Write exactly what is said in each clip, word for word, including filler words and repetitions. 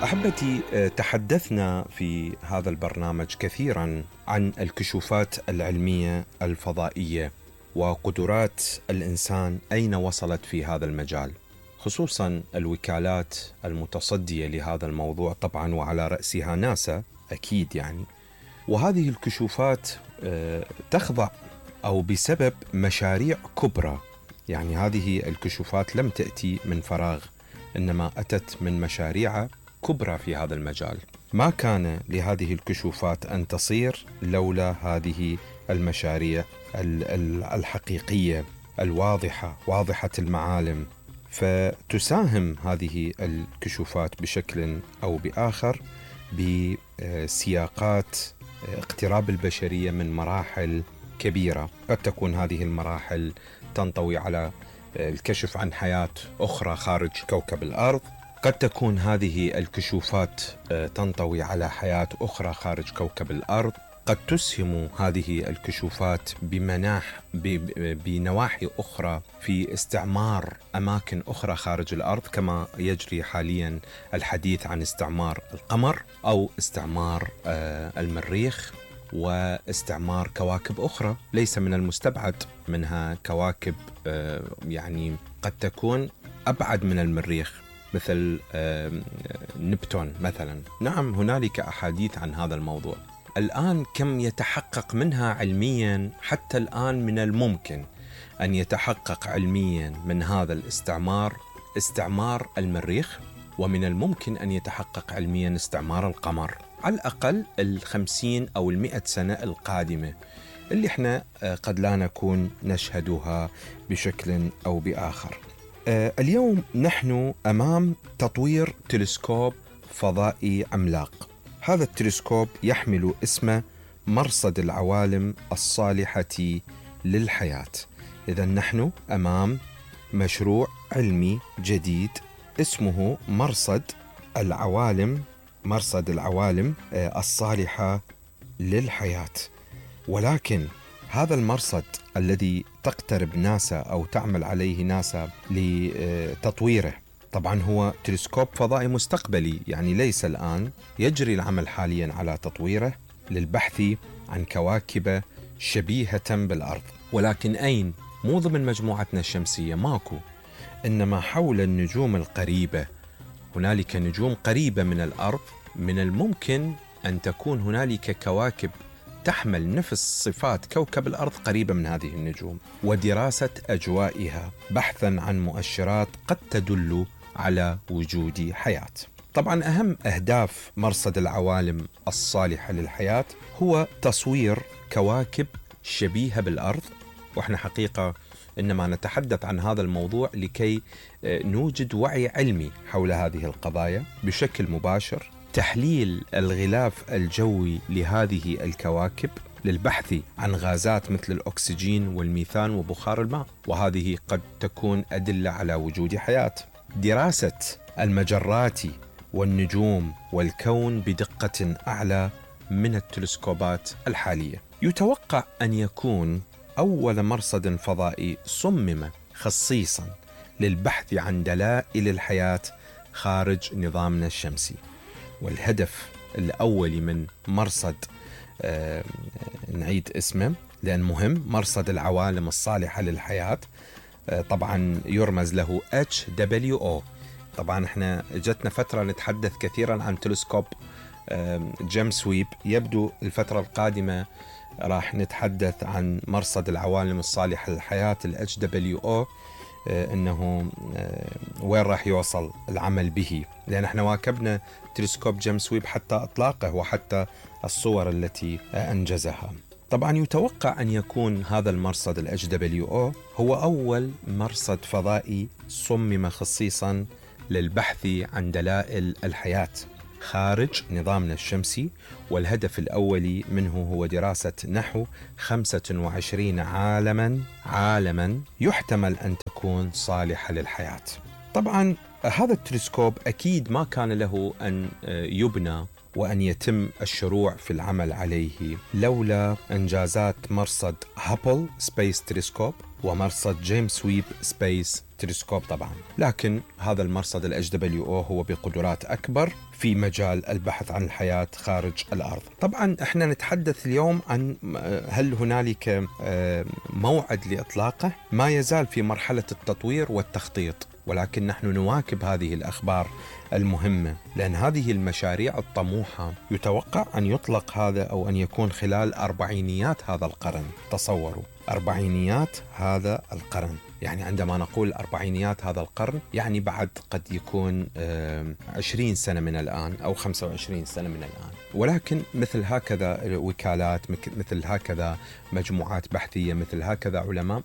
أحبتي، تحدثنا في هذا البرنامج كثيرا عن الكشوفات العلمية الفضائية وقدرات الإنسان أين وصلت في هذا المجال، خصوصا الوكالات المتصدية لهذا الموضوع طبعا، وعلى رأسها ناسا أكيد يعني. وهذه الكشوفات تخضع أو بسبب مشاريع كبرى، يعني هذه الكشوفات لم تأتي من فراغ، إنما أتت من مشاريع كبرى في هذا المجال. ما كان لهذه الكشوفات أن تصير لولا هذه المشاريع الحقيقية الواضحة، واضحة المعالم. فتساهم هذه الكشوفات بشكل أو بآخر بسياقات اقتراب البشرية من مراحل كبيرة. قد تكون هذه المراحل تنطوي على الكشف عن حياة أخرى خارج كوكب الأرض، قد تكون هذه الكشوفات تنطوي على حياة أخرى خارج كوكب الأرض، قد تسهم هذه الكشوفات بمناح بنواحي أخرى في استعمار أماكن أخرى خارج الأرض، كما يجري حاليا الحديث عن استعمار القمر أو استعمار المريخ واستعمار كواكب أخرى ليس من المستبعد منها كواكب يعني قد تكون أبعد من المريخ، مثل نبتون مثلا. نعم، هنالك أحاديث عن هذا الموضوع. الآن كم يتحقق منها علميا؟ حتى الآن من الممكن أن يتحقق علميا من هذا الاستعمار استعمار المريخ، ومن الممكن أن يتحقق علميا استعمار القمر، على الأقل الخمسين أو المئة سنة القادمة اللي احنا قد لا نكون نشهدها بشكل أو بآخر. اليوم نحن أمام تطوير تلسكوب فضائي عملاق. هذا التلسكوب يحمل اسم مرصد العوالم الصالحة للحياة. إذن نحن أمام مشروع علمي جديد اسمه مرصد العوالم مرصد العوالم الصالحة للحياة. ولكن هذا المرصد الذي تقترب ناسا أو تعمل عليه ناسا لتطويره، طبعا هو تلسكوب فضائي مستقبلي، يعني ليس الآن، يجري العمل حاليا على تطويره للبحث عن كواكب شبيهة بالأرض. ولكن أين؟ مو ضمن مجموعتنا الشمسية، ماكو، إنما حول النجوم القريبة. هنالك نجوم قريبة من الأرض، من الممكن أن تكون هنالك كواكب تحمل نفس صفات كوكب الأرض قريبة من هذه النجوم، ودراسة أجوائها بحثا عن مؤشرات قد تدل على وجود حياة. طبعا أهم أهداف مرصد العوالم الصالحة للحياة هو تصوير كواكب شبيهة بالأرض، وإحنا حقيقة إنما نتحدث عن هذا الموضوع لكي نوجد وعي علمي حول هذه القضايا بشكل مباشر. تحليل الغلاف الجوي لهذه الكواكب للبحث عن غازات مثل الأكسجين والميثان وبخار الماء، وهذه قد تكون أدلة على وجود حياة. دراسة المجرات والنجوم والكون بدقة أعلى من التلسكوبات الحالية. يتوقع أن يكون أول مرصد فضائي صمم خصيصا للبحث عن دلائل الحياة خارج نظامنا الشمسي. والهدف الأول من مرصد آه نعيد اسمه لأن مهم، مرصد العوالم الصالحة للحياة، آه طبعا يرمز له إتش دبليو أو. طبعا احنا جتنا فترة نتحدث كثيرا عن تلسكوب آه جيمس ويب، يبدو الفترة القادمة راح نتحدث عن مرصد العوالم الصالحة للحياة ال إتش دبليو أو، إنه وين راح يوصل العمل به، لأن احنا واكبنا تلسكوب جيمس ويب حتى إطلاقه وحتى الصور التي أنجزها. طبعا يتوقع أن يكون هذا المرصد ال إتش دبليو أو هو أول مرصد فضائي صمم خصيصا للبحث عن دلائل الحياة خارج نظامنا الشمسي، والهدف الأولي منه هو دراسة نحو خمسة وعشرين عالما عالما يحتمل أن تكون صالحة للحياة. طبعا هذا التلسكوب أكيد ما كان له أن يبنى وأن يتم الشروع في العمل عليه لولا إنجازات مرصد هابل سبيس تلسكوب ومرصد جيمس ويب سبيس تلسكوب طبعا. لكن هذا المرصد ال إتش دبليو أو هو بقدرات أكبر في مجال البحث عن الحياة خارج الأرض. طبعا احنا نتحدث اليوم عن هل هنالك موعد لإطلاقه. ما يزال في مرحلة التطوير والتخطيط، ولكن نحن نواكب هذه الأخبار المهمة، لأن هذه المشاريع الطموحة يتوقع أن يطلق هذا أو أن يكون خلال أربعينيات هذا القرن. تصوروا أربعينيات هذا القرن، يعني عندما نقول أربعينيات هذا القرن يعني بعد قد يكون عشرين سنة من الآن أو خمسة وعشرين سنة من الآن. ولكن مثل هكذا وكالات، مثل هكذا مجموعات بحثية، مثل هكذا علماء،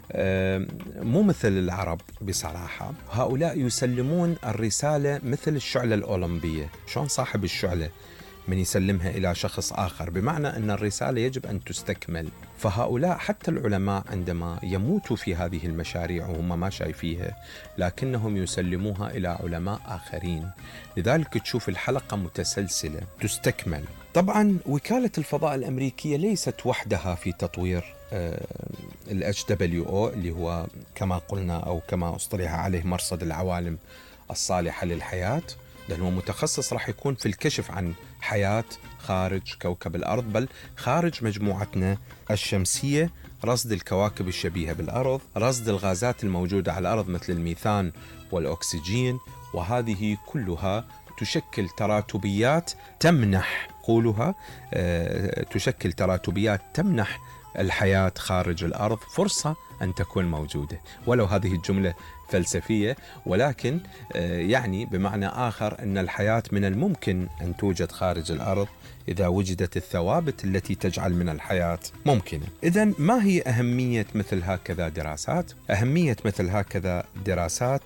مو مثل العرب بصراحة. هؤلاء يسلمون الرسالة مثل الشعلة الأولمبية. شلون صاحب الشعلة من يسلمها إلى شخص آخر، بمعنى أن الرسالة يجب أن تستكمل. فهؤلاء حتى العلماء عندما يموتوا في هذه المشاريع وهم ما شايفيها، لكنهم يسلموها إلى علماء آخرين، لذلك تشوف الحلقة متسلسلة تستكمل. طبعا وكالة الفضاء الأمريكية ليست وحدها في تطوير ال إتش دبليو أو اللي هو كما قلنا أو كما اصطلح عليه مرصد العوالم الصالحة للحياة، لأنه متخصص راح يكون في الكشف عن حياة خارج كوكب الأرض، بل خارج مجموعتنا الشمسية، رصد الكواكب الشبيهة بالأرض، رصد الغازات الموجودة على الأرض مثل الميثان والأكسجين، وهذه كلها تشكل تراتبيات تمنح قولها تشكل تراتبيات تمنح الحياة خارج الأرض فرصة أن تكون موجودة. ولو هذه الجملة فلسفية، ولكن يعني بمعنى آخر أن الحياة من الممكن أن توجد خارج الأرض إذا وجدت الثوابت التي تجعل من الحياة ممكنة. إذن ما هي أهمية مثل هكذا دراسات؟ أهمية مثل هكذا دراسات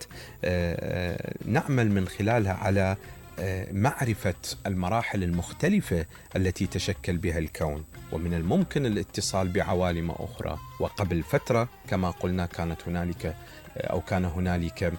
نعمل من خلالها على معرفة المراحل المختلفة التي تشكل بها الكون، ومن الممكن الاتصال بعوالم أخرى. وقبل فترة كما قلنا كانت هنالك أو كان هنالك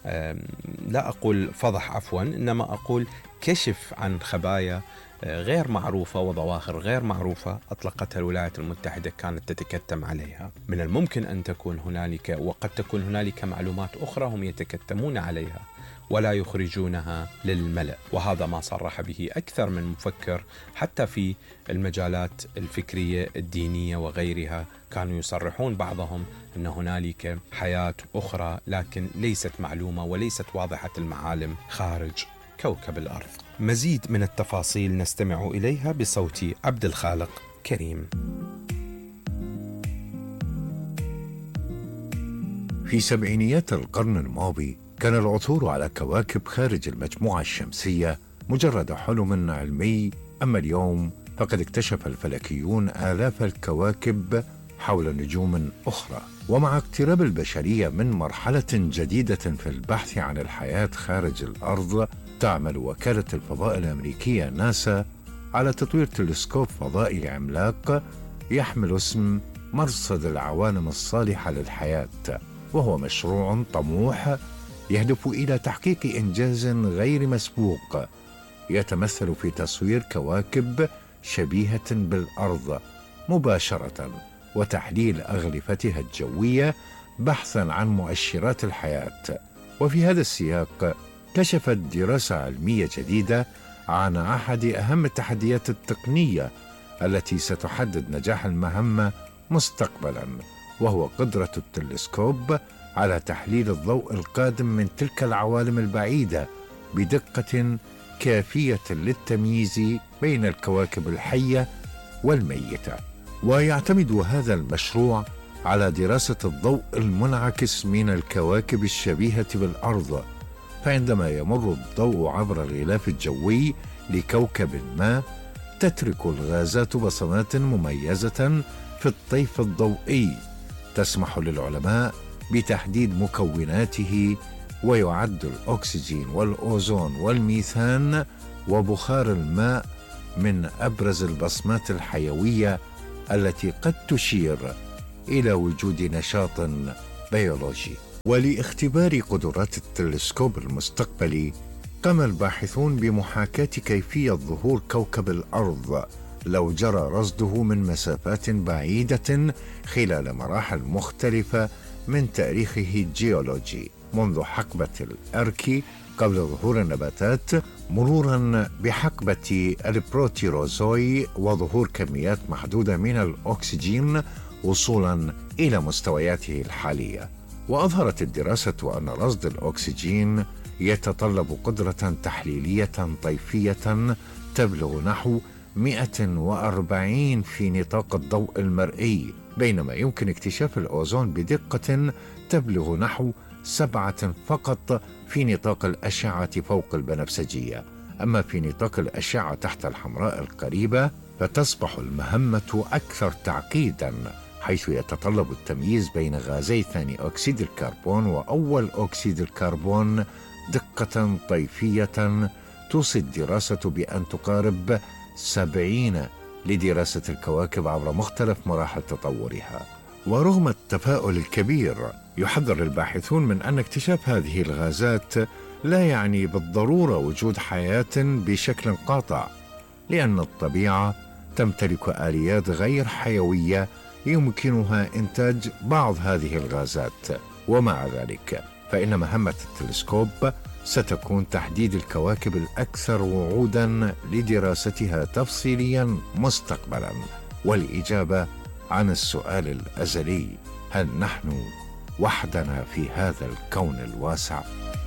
لا أقول فضح عفوا إنما أقول كشف عن خبايا غير معروفة وظواهر غير معروفة أطلقتها الولايات المتحدة كانت تتكتم عليها. من الممكن أن تكون هنالك وقد تكون هنالك معلومات أخرى هم يتكتمون عليها ولا يخرجونها للملأ، وهذا ما صرح به أكثر من مفكر حتى في المجالات الفكرية الدينية وغيرها. كانوا يصرحون بعضهم أن هنالك حياة أخرى لكن ليست معلومة وليست واضحة المعالم خارج كوكب الأرض. مزيد من التفاصيل نستمع إليها بصوت عبد الخالق كريم. في سبعينيات القرن الماضي كان العثور على كواكب خارج المجموعة الشمسية مجرد حلم علمي، أما اليوم فقد اكتشف الفلكيون آلاف الكواكب حول نجوم أخرى. ومع اقتراب البشرية من مرحلة جديدة في البحث عن الحياة خارج الأرض، تعمل وكالة الفضاء الأمريكية ناسا على تطوير تلسكوب فضائي عملاق يحمل اسم مرصد العوالم الصالحة للحياة، وهو مشروع طموح يهدف إلى تحقيق إنجاز غير مسبوق يتمثل في تصوير كواكب شبيهة بالأرض مباشرة وتحليل أغلفتها الجوية بحثاً عن مؤشرات الحياة. وفي هذا السياق كشفت دراسة علمية جديدة عن أحد أهم التحديات التقنية التي ستحدد نجاح المهمة مستقبلاً، وهو قدرة التلسكوب على تحليل الضوء القادم من تلك العوالم البعيدة بدقة كافية للتمييز بين الكواكب الحية والميتة. ويعتمد هذا المشروع على دراسة الضوء المنعكس من الكواكب الشبيهة بالأرض، فعندما يمر الضوء عبر الغلاف الجوي لكوكب ما تترك الغازات بصمات مميزة في الطيف الضوئي تسمح للعلماء بتحديد مكوناته، ويعد الأكسجين والأوزون والميثان وبخار الماء من أبرز البصمات الحيوية التي قد تشير إلى وجود نشاط بيولوجي. ولاختبار قدرات التلسكوب المستقبلي قام الباحثون بمحاكاة كيفية ظهور كوكب الأرض لو جرى رصده من مسافات بعيدة خلال مراحل مختلفة من تاريخه الجيولوجي، منذ حقبة الأركي قبل ظهور النباتات، مرورا بحقبة البروتيروزوي وظهور كميات محدودة من الأكسجين وصولا إلى مستوياته الحالية. وأظهرت الدراسة أن رصد الأكسجين يتطلب قدرة تحليلية طيفية تبلغ نحو مئة وأربعين في نطاق الضوء المرئي، بينما يمكن اكتشاف الأوزون بدقة تبلغ نحو سبعة فقط في نطاق الأشعة فوق البنفسجية. أما في نطاق الأشعة تحت الحمراء القريبة فتصبح المهمة أكثر تعقيدا، حيث يتطلب التمييز بين غازي ثاني أكسيد الكربون وأول أكسيد الكربون دقة طيفية توصي الدراسة بأن تقارب سبعين لدراسة الكواكب عبر مختلف مراحل تطورها. ورغم التفاؤل الكبير، يحذر الباحثون من أن اكتشاف هذه الغازات لا يعني بالضرورة وجود حياة بشكل قاطع، لأن الطبيعة تمتلك آليات غير حيوية يمكنها إنتاج بعض هذه الغازات. ومع ذلك فإن مهمة التلسكوب ستكون تحديد الكواكب الأكثر وعوداً لدراستها تفصيلياً مستقبلاً، والإجابة عن السؤال الأزلي: هل نحن وحدنا في هذا الكون الواسع؟